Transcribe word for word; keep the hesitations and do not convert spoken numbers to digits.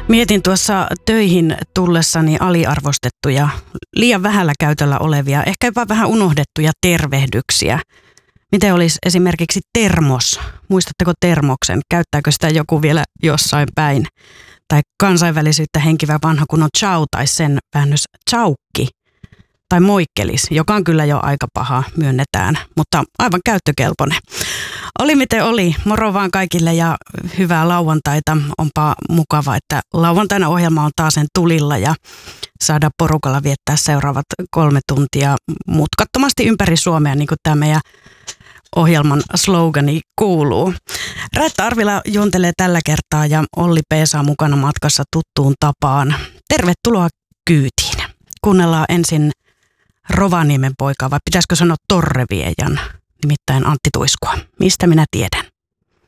Mietin tuossa töihin tullessani aliarvostettuja, liian vähällä käytöllä olevia, ehkä jopa vähän unohdettuja tervehdyksiä. Miten olisi esimerkiksi termos? Muistatteko termoksen? Käyttääkö sitä joku vielä jossain päin? Tai kansainvälisyyttä henkivä vanha kunnon ciao tai sen väännös ciaukki. Tai moikkelis, joka on kyllä jo aika paha, myönnetään, mutta aivan käyttökelpoinen. Oli miten oli, moro vaan kaikille ja hyvää lauantaita. Onpa mukava, että lauantaina ohjelma on taas sen tulilla ja saada porukalla viettää seuraavat kolme tuntia mutkattomasti ympäri Suomea, niin kuin tämä meidän ohjelman slogani kuuluu. Rättä Arvila juontelee tällä kertaa ja Olli Peesa mukana matkassa tuttuun tapaan. Tervetuloa kyytiin. Kuunnellaan ensin Rovaniemen poikaa, vai pitäisikö sanoa Torreviejän, nimittäin Antti Tuiskua. Mistä minä tiedän?